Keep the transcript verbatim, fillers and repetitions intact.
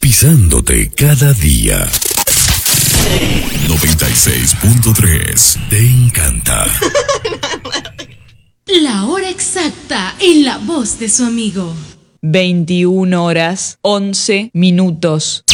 hipnotizándote cada día. noventa y seis punto tres. Te encanta. La hora exacta en la voz de su amigo. veintiuna horas, once minutos.